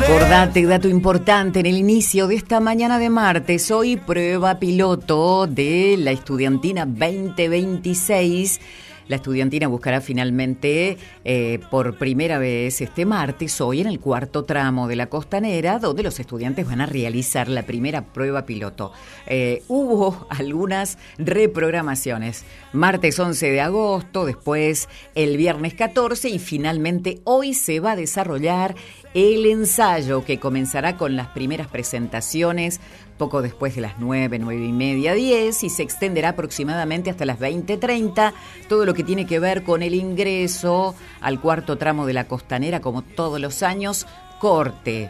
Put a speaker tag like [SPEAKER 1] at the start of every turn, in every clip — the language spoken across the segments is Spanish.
[SPEAKER 1] Acordate, dato importante en el inicio de esta mañana de martes, hoy prueba piloto de la Estudiantina 2026. La Estudiantina buscará finalmente por primera vez este martes, hoy en el cuarto tramo de la Costanera, donde los estudiantes van a realizar la primera prueba piloto. Hubo algunas reprogramaciones. Martes 11 de agosto, después el viernes 14 y finalmente hoy se va a desarrollar el ensayo que comenzará con las primeras presentaciones poco después de las 9, 9:30, 10 y se extenderá aproximadamente hasta las 20:30. Todo lo que tiene que ver con el ingreso al cuarto tramo de la Costanera, como todos los años, corte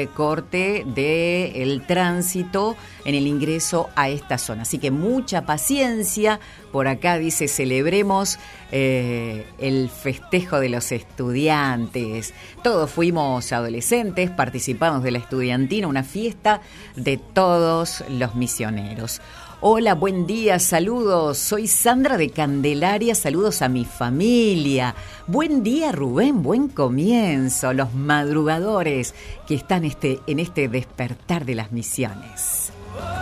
[SPEAKER 1] del tránsito en el ingreso a esta zona. Así que mucha paciencia. Por acá dice, celebremos el festejo de los estudiantes. Todos fuimos adolescentes, participamos de la Estudiantina, una fiesta de todos los misioneros. Hola, buen día, saludos. Soy Sandra de Candelaria, saludos a mi familia. Buen día, Rubén, buen comienzo. Los madrugadores que están en este despertar de las misiones.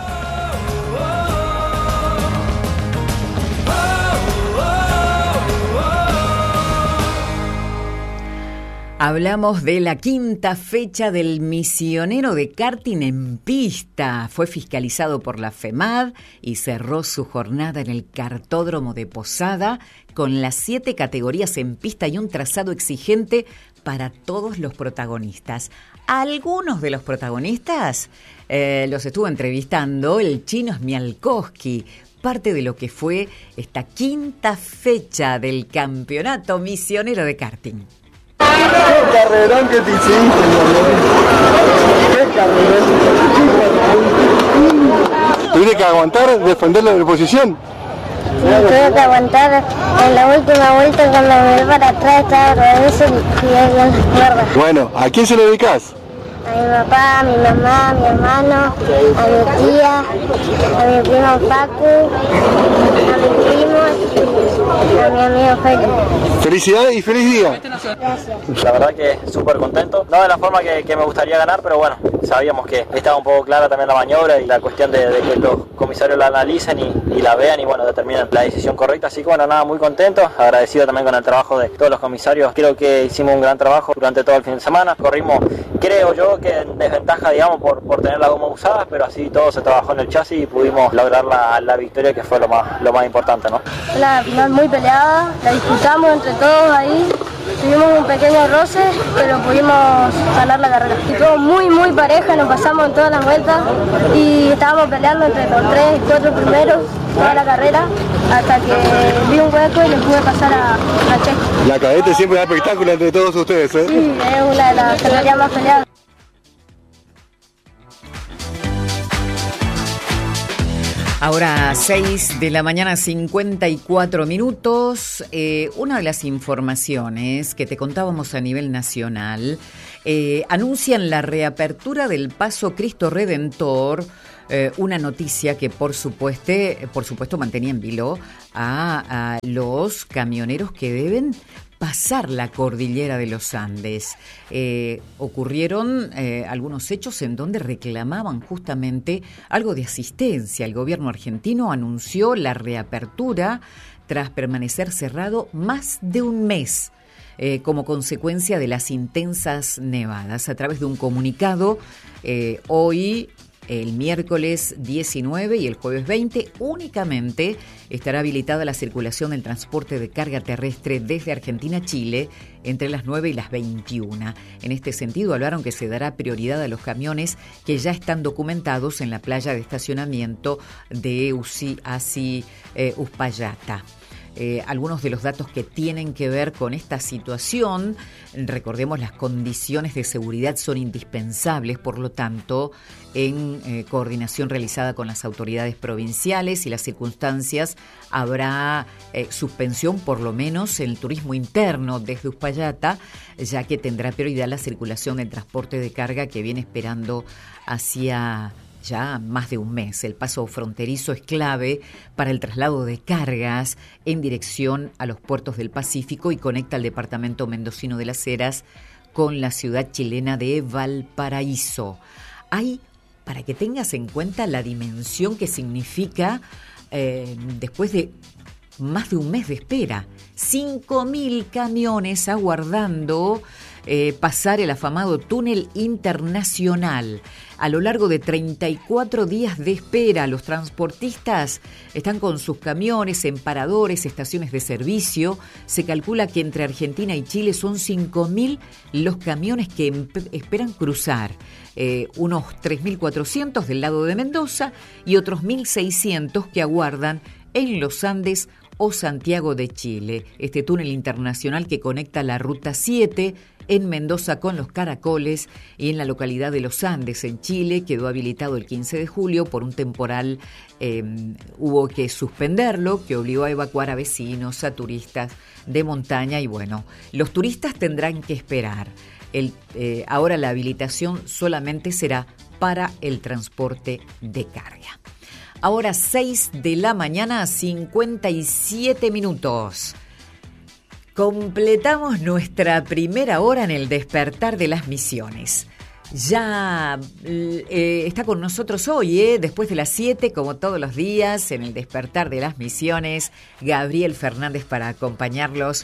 [SPEAKER 1] Hablamos de la quinta fecha del misionero de karting en pista. Fue fiscalizado por la FEMAD y cerró su jornada en el kartódromo de Posada con las 7 categorías en pista y un trazado exigente para todos los protagonistas. Algunos de los protagonistas los estuvo entrevistando el chino Smialkowski, parte de lo que fue esta quinta fecha del campeonato misionero de karting.
[SPEAKER 2] ¡Qué carrerón que te hiciste, ¡qué carrerón! ¿Tuviste que aguantar, defender la posición?
[SPEAKER 3] Tuve que aguantar en la última vuelta cuando me vi para atrás, estaba rodando y ahí en las cuerdas.
[SPEAKER 2] Bueno, ¿a quién se lo dedicás?
[SPEAKER 3] A mi papá, a mi mamá, a mi hermano, a mi tía, a mi primo Paco, a mis primos y a mi amigo Félix.
[SPEAKER 2] Felicidades y feliz día.
[SPEAKER 3] Gracias.
[SPEAKER 4] La verdad que súper contento, no de la forma que me gustaría ganar, pero bueno, sabíamos que estaba un poco clara también la maniobra y la cuestión de que los comisarios la analicen y la vean y bueno, determinen la decisión correcta, así que bueno, nada, muy contento, agradecido también con el trabajo de todos los comisarios. Creo que hicimos un gran trabajo durante todo el fin de semana, corrimos, creo yo que en desventaja, digamos, por tener las gomas usadas, pero así todo se trabajó en el chasis y pudimos lograr la victoria, que fue lo más importante, ¿no?
[SPEAKER 3] La final muy peleada, la disputamos entre todos ahí, tuvimos un pequeño roce, pero pudimos ganar la carrera. Y todo muy pareja, nos pasamos en todas las vueltas y estábamos peleando entre los 3 y 4 primeros toda la carrera, hasta que vi un hueco y le pude pasar a Checo.
[SPEAKER 2] La cadete siempre da espectáculo entre todos ustedes, ¿eh?
[SPEAKER 3] Sí, es una de las categorías más peleadas.
[SPEAKER 1] Ahora 6 de la mañana, 54 minutos. Una de las informaciones que te contábamos a nivel nacional, anuncian la reapertura del Paso Cristo Redentor, una noticia que por supuesto mantenía en vilo a los camioneros que deben pasar la cordillera de los Andes. Ocurrieron algunos hechos en donde reclamaban justamente algo de asistencia. El gobierno argentino anunció la reapertura tras permanecer cerrado más de un mes como consecuencia de las intensas nevadas. A través de un comunicado, hoy, el miércoles 19 y el jueves 20, únicamente estará habilitada la circulación del transporte de carga terrestre desde Argentina a Chile entre las 9 y las 21. En este sentido, hablaron que se dará prioridad a los camiones que ya están documentados en la playa de estacionamiento de Uspallata. Algunos de los datos que tienen que ver con esta situación, recordemos, las condiciones de seguridad son indispensables, por lo tanto, en coordinación realizada con las autoridades provinciales y las circunstancias, habrá suspensión por lo menos en el turismo interno desde Uspallata, ya que tendrá prioridad la circulación del transporte de carga que viene esperando hacia ya más de un mes. El paso fronterizo es clave para el traslado de cargas en dirección a los puertos del Pacífico y conecta al departamento mendocino de Las Heras con la ciudad chilena de Valparaíso. Hay, para que tengas en cuenta la dimensión que significa después de más de un mes de espera, 5.000 camiones aguardando pasar el afamado túnel internacional. A lo largo de 34 días de espera, los transportistas están con sus camiones en paradores, estaciones de servicio. Se calcula que entre Argentina y Chile son 5.000 los camiones que esperan cruzar. Unos 3.400 del lado de Mendoza y otros 1.600 que aguardan en los Andes o Santiago de Chile. Este túnel internacional que conecta la Ruta 7 en Mendoza con Los Caracoles y en la localidad de Los Andes, en Chile, quedó habilitado el 15 de julio por un temporal. Hubo que suspenderlo, que obligó a evacuar a vecinos, a turistas de montaña y bueno, los turistas tendrán que esperar. Ahora la habilitación solamente será para el transporte de carga. Ahora 6 de la mañana, 57 minutos. Completamos nuestra primera hora en el despertar de las misiones. Ya está con nosotros hoy, después de las 7, como todos los días, en el despertar de las misiones, Gabriel Fernández para acompañarnos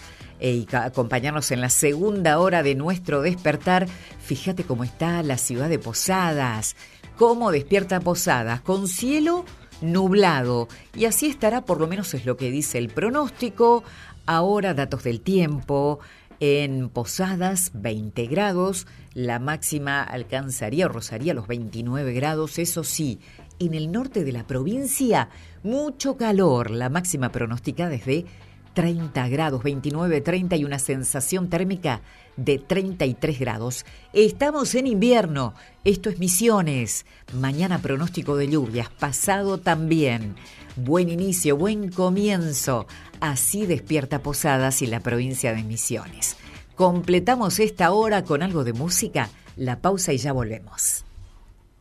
[SPEAKER 1] en la segunda hora de nuestro despertar. Fíjate cómo está la ciudad de Posadas, cómo despierta Posadas, con cielo nublado, y así estará, por lo menos es lo que dice el pronóstico. Ahora datos del tiempo. En Posadas 20 grados, la máxima alcanzaría o rozaría los 29 grados, eso sí, en el norte de la provincia mucho calor, la máxima pronosticada es de 30 grados, 29, 30 y una sensación térmica de 33 grados. Estamos en invierno, esto es Misiones. Mañana pronóstico de lluvias, pasado también. Buen inicio, buen comienzo. Así despierta Posadas y la provincia de Misiones. Completamos esta hora con algo de música, la pausa y ya volvemos.